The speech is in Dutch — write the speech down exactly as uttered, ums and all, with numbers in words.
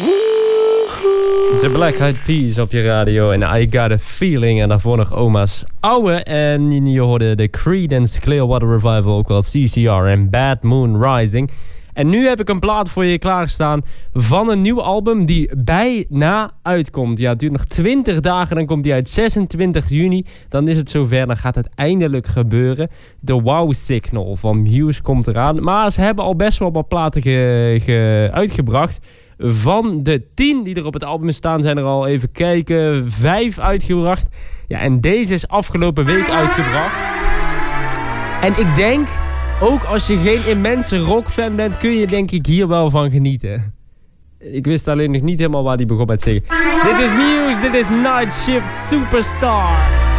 The Black Eyed Peas op je radio en I Got a Feeling. En daarvoor nog Oma's Ouwe. En je hoorde de Creedence Clearwater Revival, ook wel C C R en Bad Moon Rising. En nu heb ik een plaat voor je klaarstaan van een nieuw album die bijna uitkomt. Ja, het duurt nog twintig dagen, dan komt die uit zesentwintig juni. Dan is het zover, dan gaat het eindelijk gebeuren. The Wow Signal van Muse komt eraan. Maar ze hebben al best wel wat platen ge- ge- uitgebracht. Van de tien die er op het album staan zijn er al, even kijken, vijf uitgebracht. Ja, en deze is afgelopen week uitgebracht. En ik denk, ook als je geen immense rockfan bent, kun je denk ik hier wel van genieten. Ik wist alleen nog niet helemaal waar die begon met zeggen. Dit is Muse, dit is Night Shift Superstar.